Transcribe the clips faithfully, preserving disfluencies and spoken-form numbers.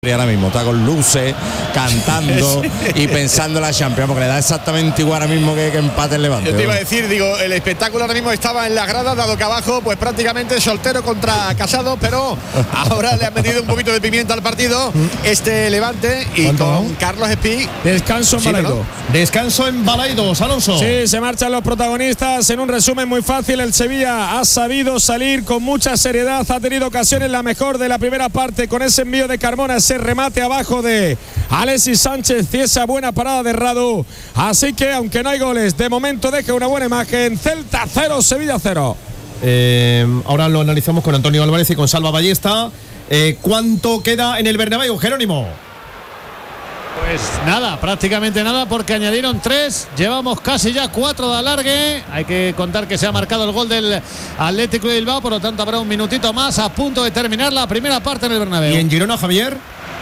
Y ahora mismo está con luces, cantando y pensando en la Champions, porque le da exactamente igual ahora mismo que, que empate el Levante. Yo te iba a decir, digo, el espectáculo ahora mismo estaba en las gradas, dado que abajo, pues prácticamente soltero contra casado, pero ahora le han metido un poquito de pimienta al partido este Levante y con Carlos Espí. Descanso en Balaidos. ¿no? Descanso en Balaidos, Alonso. Sí, se marchan los protagonistas. En un resumen muy fácil, el Sevilla ha sabido salir con mucha seriedad, ha tenido ocasiones, la mejor de la primera parte con ese envío de Carmona, ese remate abajo de Alexis Sánchez y esa buena parada de Radu. Así que aunque no hay goles, de momento deja una buena imagen. Celta cero, Sevilla cero. Eh, ahora lo analizamos con Antonio Álvarez y con Salva Ballesta. Eh, ¿Cuánto queda en el Bernabéu, Jerónimo? Pues nada, prácticamente nada, porque añadieron tres, llevamos casi ya cuatro de alargue. Hay que contar que se ha marcado el gol del Atlético de Bilbao, por lo tanto habrá un minutito más a punto de terminar la primera parte en el Bernabéu. ¿Y en Girona, Javier?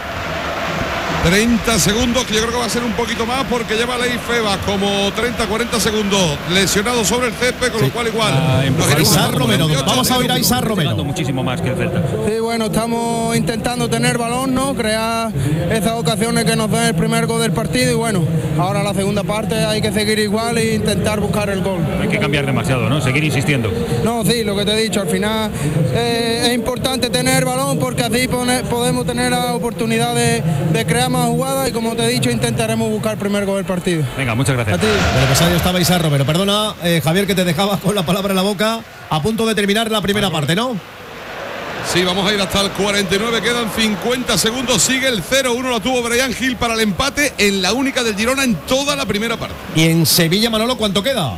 treinta segundos, que yo creo que va a ser un poquito más, porque lleva Ley Febas como treinta cuarenta segundos lesionado sobre el césped, con sí. lo cual igual. Ah, Isar Romero, vamos a oír a Isar Romero. Muchísimo más que el Celta. Sí, bueno, estamos intentando tener balón, ¿no? Crear esas ocasiones que nos den el primer gol del partido y bueno, ahora la segunda parte hay que seguir igual e intentar buscar el gol. No hay que cambiar demasiado, ¿no? Seguir insistiendo. No, sí, lo que te he dicho, al final eh, es importante tener balón porque así pone, podemos tener la oportunidad de, de crear más jugadas y como te he dicho intentaremos buscar el primer gol del partido. Venga, muchas gracias. A ti. Bueno, pues ahí estaba Isar Romero. Perdona, eh, Javier, que te dejaba con la palabra en la boca, a punto de terminar la primera parte, ¿no? Sí, vamos a ir hasta el cuarenta y nueve, quedan cincuenta segundos, sigue el cero uno, la tuvo Bryan Gil para el empate en la única del Girona en toda la primera parte. Y en Sevilla, Manolo, ¿cuánto queda?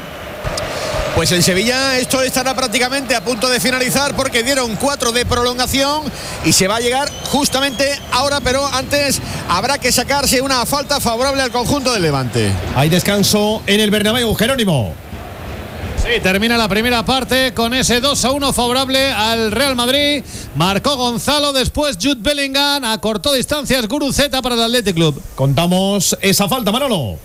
Pues en Sevilla esto estará prácticamente a punto de finalizar porque dieron cuatro de prolongación y se va a llegar justamente ahora, pero antes habrá que sacarse una falta favorable al conjunto del Levante. Hay descanso en el Bernabéu, Jerónimo. Sí, termina la primera parte con ese dos a uno favorable al Real Madrid. Marcó Gonzalo, después Jude Bellingham, acortó distancias Guruceta para el Athletic Club. Contamos esa falta, Manolo.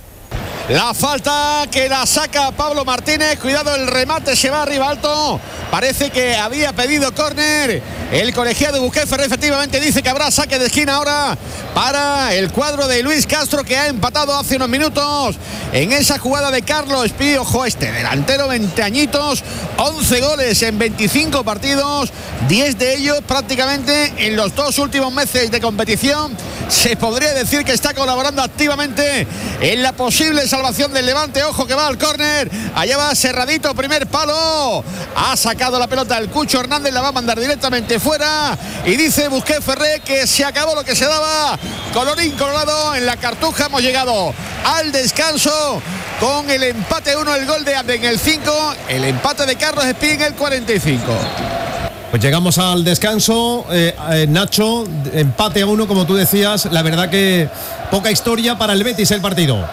La falta que la saca Pablo Martínez. Cuidado, el remate se va arriba alto. Parece que había pedido córner. El colegiado de Busquets Ferrer efectivamente dice que habrá saque de esquina ahora para el cuadro de Luis Castro, que ha empatado hace unos minutos en esa jugada de Carlos Espí. Ojo, este delantero, veinte añitos, once goles en veinticinco partidos, diez de ellos prácticamente en los dos últimos meses de competición. Se podría decir que está colaborando activamente en la posible salvación del Levante. Ojo que va al córner, allá va Serradito, primer palo, ha sacado la pelota el Cucho Hernández, la va a mandar directamente fuera y dice Busquets Ferrer que se acabó lo que se daba. Colorín colorado, en la Cartuja hemos llegado al descanso con el empate uno, el gol de Abde en el cinco, el empate de Carlos Espí en el cuarenta y cinco. Pues llegamos al descanso, eh, eh, Nacho, empate a uno, como tú decías. La verdad que poca historia para el Betis el partido.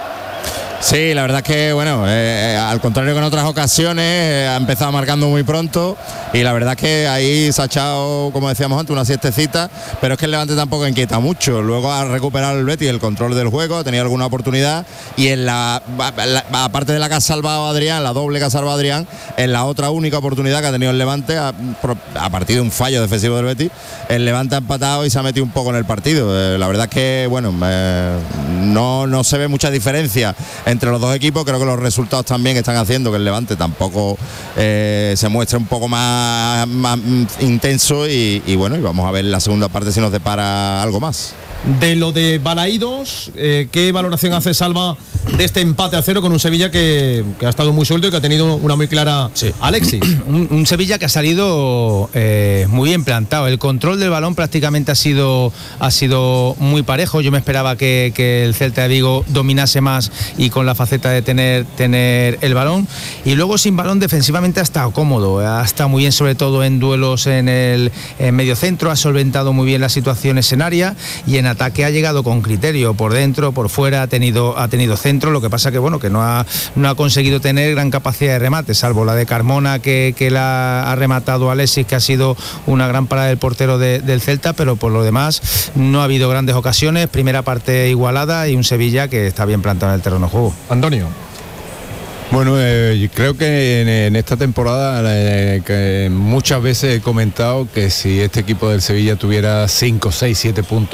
Sí, la verdad es que, bueno, eh, al contrario que en otras ocasiones, eh, ha empezado marcando muy pronto y la verdad es que ahí se ha echado, como decíamos antes, una siestecita, pero es que el Levante tampoco inquieta mucho. Luego ha recuperado el Betis el control del juego, ha tenido alguna oportunidad y en la, la aparte de la que ha salvado Adrián, la doble que ha salvado Adrián, en la otra única oportunidad que ha tenido el Levante, a, a partir de un fallo defensivo del Betis, el Levante ha empatado y se ha metido un poco en el partido. Eh, la verdad es que, bueno, eh, no, no se ve mucha diferencia entre los dos equipos. Creo que los resultados también están haciendo que el Levante tampoco eh, se muestre un poco más, más intenso y, y bueno, y vamos a ver la segunda parte si nos depara algo más. De lo de Balaidos, eh, ¿qué valoración hace Salva de este empate a cero con un Sevilla que, que ha estado muy suelto y que ha tenido una muy clara sí. Alexis? Un, un Sevilla que ha salido eh, muy bien plantado. El control del balón prácticamente ha sido, ha sido muy parejo. Yo me esperaba que, que el Celta de Vigo dominase más y con la faceta de tener, tener el balón. Y luego sin balón defensivamente ha estado cómodo. Ha estado muy bien, sobre todo en duelos en el en medio centro. Ha solventado muy bien las situaciones en área y en ataque ha llegado con criterio, por dentro, por fuera, ha tenido, ha tenido centro. Lo que pasa que bueno, que no ha, no ha conseguido tener gran capacidad de remate, salvo la de Carmona que, que la ha rematado Alexis, que ha sido una gran parada del portero de, del Celta, pero por lo demás no ha habido grandes ocasiones. Primera parte igualada y un Sevilla que está bien plantado en el terreno de juego. Antonio. Bueno, eh, creo que en, en esta temporada eh, que muchas veces he comentado que si este equipo del Sevilla tuviera cinco, seis, siete puntos